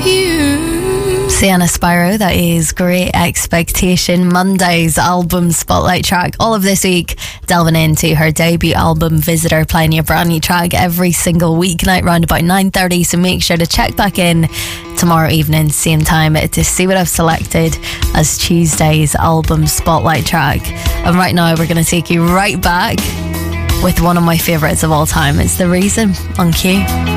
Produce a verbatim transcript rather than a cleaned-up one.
Sienna Spyro, that is Great Expectation, Monday's album spotlight track. All of this week delving into her debut album Visitor, playing you a brand new track every single weeknight round about nine thirty, so make sure to check back in tomorrow evening same time to see what I've selected as Tuesday's album spotlight track. And right now we're going to take you right back with one of my favourites of all time. It's The Reason on Q.